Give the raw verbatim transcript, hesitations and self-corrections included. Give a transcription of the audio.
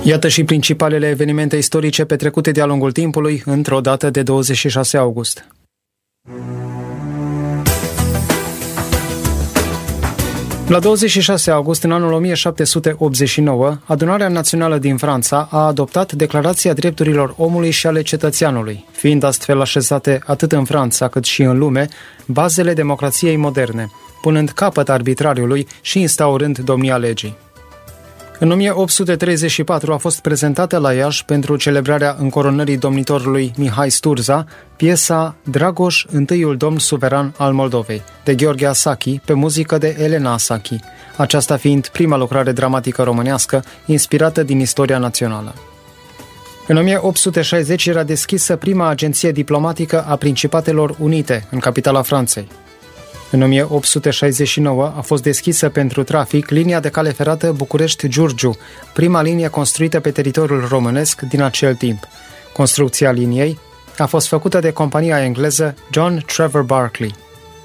Iată și principalele evenimente istorice petrecute de-a lungul timpului într-o dată de douăzeci și șase august. La douăzeci și șase august, în anul o mie șapte sute optzeci și nouă, Adunarea Națională din Franța a adoptat Declarația Drepturilor Omului și ale Cetățeanului, fiind astfel așezate atât în Franța cât și în lume bazele democrației moderne, punând capăt arbitrariului și instaurând domnia legii. În o mie opt sute treizeci și patru a fost prezentată la Iași, pentru celebrarea încoronării domnitorului Mihai Sturza, piesa Dragoș, întâiul domn suveran al Moldovei, de Gheorghe Asachi, pe muzică de Elena Asachi, aceasta fiind prima lucrare dramatică românească inspirată din istoria națională. În o mie opt sute șaizeci era deschisă prima agenție diplomatică a Principatelor Unite, în capitala Franței. În o mie opt sute șaizeci și nouă a fost deschisă pentru trafic linia de cale ferată București-Giurgiu, prima linie construită pe teritoriul românesc din acel timp. Construcția liniei a fost făcută de compania engleză John Trevor Barclay.